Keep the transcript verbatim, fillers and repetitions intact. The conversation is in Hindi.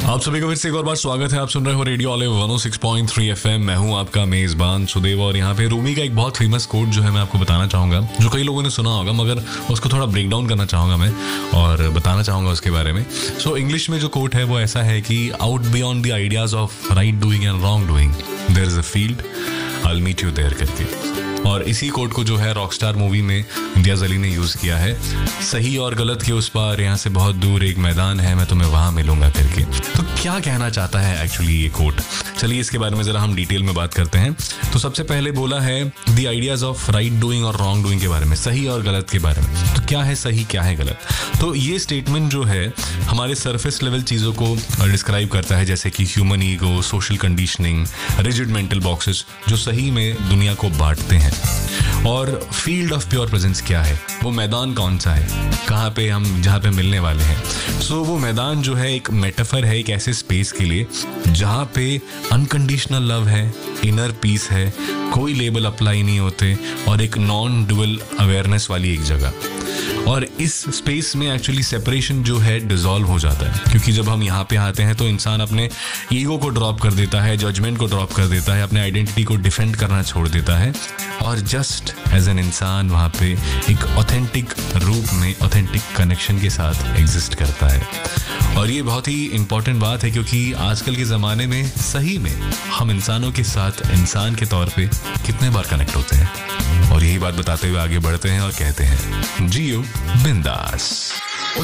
आप सभी को फिर से एक और बार स्वागत है। आप सुन रहे हो रेडियो ऑलिव वन ओ सिक्स पॉइंट थ्री एफएम। मैं हूं आपका मेजबान सुदेव और यहाँ पे रूमी का एक बहुत फेमस कोट जो है मैं आपको बताना चाहूंगा, जो कई लोगों ने सुना होगा, मगर उसको थोड़ा ब्रेक डाउन करना चाहूंगा मैं और बताना चाहूंगा उसके बारे में। सो so, इंग्लिश में जो कोट है वो ऐसा है कि out beyond the ideas of right doing and wrong doing there is a field, I will meet you there करके। और इसी कोट को जो है रॉकस्टार मूवी में इम्तियाज अली ने यूज़ किया है। सही और गलत के उस पार यहाँ से बहुत दूर एक मैदान है, मैं तुम्हें वहाँ मिलूंगा करके। तो क्या कहना चाहता है एक्चुअली ये कोट, चलिए इसके बारे में ज़रा हम डिटेल में बात करते हैं। तो सबसे पहले बोला है the ideas of right doing और रॉन्ग डूइंग के बारे में, सही और गलत के बारे में। तो क्या है सही, क्या है गलत? तो ये स्टेटमेंट जो है हमारे सरफेस लेवल चीज़ों को डिस्क्राइब करता है, जैसे कि human ego, social conditioning, rigid mental boxes जो सही में दुनिया को बांटते हैं। और फील्ड ऑफ प्योर प्रेजेंस क्या है, वो मैदान कौन सा है, कहाँ पे हम जहाँ पे मिलने वाले हैं। सो so, वो मैदान जो है एक मेटाफर है एक ऐसे स्पेस के लिए जहाँ पे अनकंडीशनल लव है, इनर पीस है, कोई लेबल अप्लाई नहीं होते और एक नॉन डुअल अवेयरनेस वाली एक जगह। और इस स्पेस में एक्चुअली सेपरेशन जो है डिसॉल्व हो जाता है, क्योंकि जब हम यहाँ पे आते हैं तो इंसान अपने ईगो को ड्रॉप कर देता है, जजमेंट को ड्रॉप कर देता है, अपने आइडेंटिटी को डिफेंड करना छोड़ देता है और जस्ट एज एन इंसान वहाँ पे एक ऑथेंटिक रूप में ऑथेंटिक कनेक्शन के साथ एग्जिस्ट करता है। और ये बहुत ही इंपॉर्टेंट बात है, क्योंकि आजकल के ज़माने में सही में हम इंसानों के साथ इंसान के तौर पे कितने बार कनेक्ट होते हैं। और यही बात बताते हुए आगे बढ़ते हैं और कहते हैं जियो बिंदास।